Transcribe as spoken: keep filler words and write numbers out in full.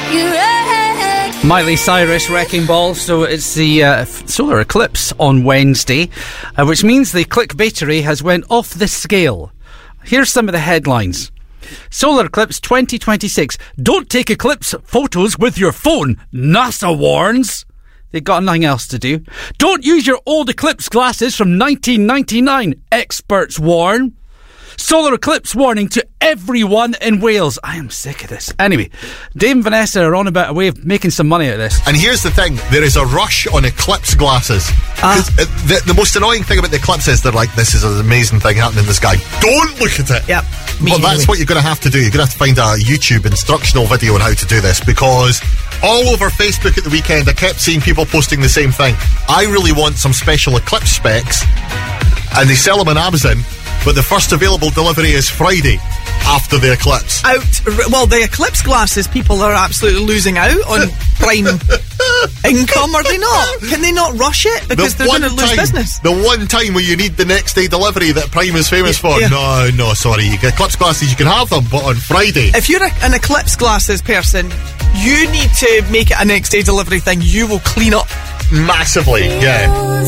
Miley Cyrus, Wrecking Ball. So it's the uh, solar eclipse on Wednesday, uh, which means the clickbaitery has went off the scale. Here's some of the headlines. Solar eclipse twenty twenty-six. Don't take eclipse photos with your phone, NASA warns. They've got nothing else to do. Don't use your old eclipse glasses from nineteen ninety-nine, experts warn. Solar eclipse warning to everyone in Wales. I am sick of this. Anyway, Dave and Vanessa are on about a way of making some money out of this. And here's the thing, there is a rush on eclipse glasses. Ah. The, the most annoying thing about the eclipse is they're like, this is an amazing thing happening in the sky. Don't look at it. Yep. Well, that's what you're going to have to do. You're going to have to find a YouTube instructional video on how to do this, because all over Facebook at the weekend I kept seeing people posting the same thing. I really want some special eclipse specs, and they sell them on Amazon, but the first available delivery is Friday after the eclipse. Out. Well, the eclipse glasses, people are absolutely losing out on prime income, are they not? Can they not rush it? Because the they're going to lose time, business. The one time where you need the next day delivery that Prime is famous for. Yeah. No, no, sorry. You get eclipse glasses, you can have them, but on Friday. If you're a, an eclipse glasses person, you need to make it a next day delivery thing. You will clean up massively, yeah.